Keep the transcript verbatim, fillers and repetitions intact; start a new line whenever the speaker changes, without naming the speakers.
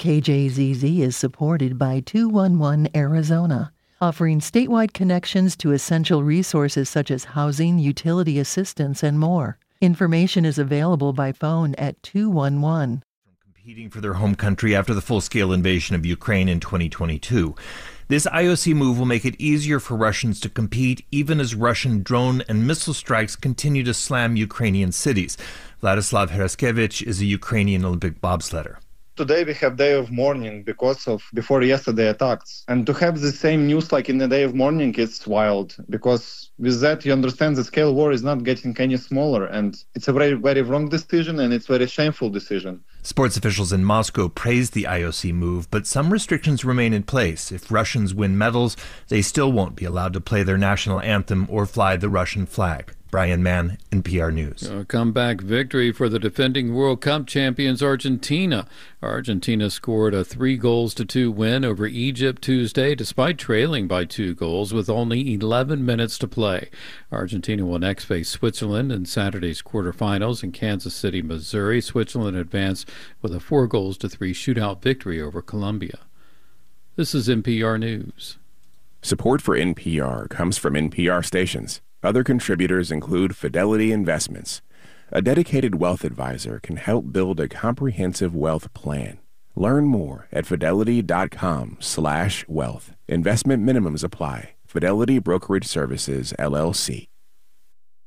K J Z Z is supported by two one one Arizona, offering statewide connections to essential resources such as housing, utility assistance, and more. Information is available by phone at two one one.
Competing for their home country after the full-scale invasion of Ukraine in twenty twenty-two. This I O C move will make it easier for Russians to compete, even as Russian drone and missile strikes continue to slam Ukrainian cities. Vladislav Heraskevich is a Ukrainian Olympic bobsledder.
Today we have day of mourning because of before yesterday attacks. And to have the same news like in the day of mourning, it's wild. Because with that, you understand the scale war is not getting any smaller. And it's a very, very wrong decision, and it's a very shameful decision.
Sports officials in Moscow praised the I O C move, but some restrictions remain in place. If Russians win medals, they still won't be allowed to play their national anthem or fly the Russian flag. Brian Mann, N P R News.
A comeback victory for the defending World Cup champions Argentina. Argentina scored a three goals to two win over Egypt Tuesday, despite trailing by two goals with only eleven minutes to play. Argentina will next face Switzerland in Saturday's quarterfinals in Kansas City, Missouri. Switzerland advanced with a four goals to three shootout victory over Colombia. This is N P R News.
Support for N P R comes from N P R stations. Other contributors include Fidelity Investments. A dedicated wealth advisor can help build a comprehensive wealth plan. Learn more at fidelity.com slash wealth. Investment minimums apply. Fidelity Brokerage Services, L L C.